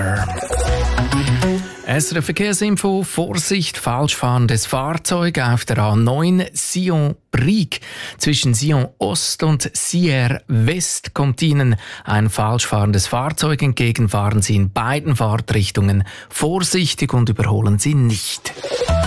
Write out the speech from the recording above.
SRF Verkehrsinfo, Vorsicht, falschfahrendes Fahrzeug auf der A9 Sion-Brieg. Zwischen Sion Ost und Sierre West kommt Ihnen ein falschfahrendes Fahrzeug entgegen. Fahren Sie in beiden Fahrtrichtungen vorsichtig und überholen Sie nicht.